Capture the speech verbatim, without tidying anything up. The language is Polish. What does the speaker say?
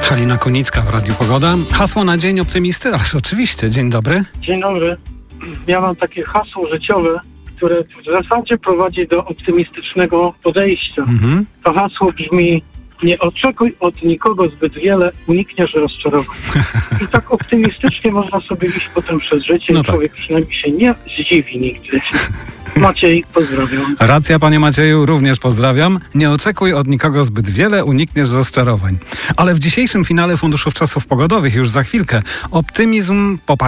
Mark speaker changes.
Speaker 1: Halina Kunicka w Radiu Pogoda. Hasło na dzień optymisty? Ależ oczywiście. Dzień dobry.
Speaker 2: Dzień dobry. Ja mam takie hasło życiowe, które w zasadzie prowadzi do optymistycznego podejścia. Mhm. To hasło brzmi: nie oczekuj od nikogo zbyt wiele, unikniesz rozczarowań. I tak optymistycznie można sobie iść potem przez życie no i tak. Człowiek przynajmniej się nie zdziwi nigdy. Maciej, pozdrawiam.
Speaker 1: Racja, panie Macieju, również pozdrawiam. Nie oczekuj od nikogo zbyt wiele, unikniesz rozczarowań. Ale w dzisiejszym finale Funduszów Czasów Pogodowych już za chwilkę optymizm poparty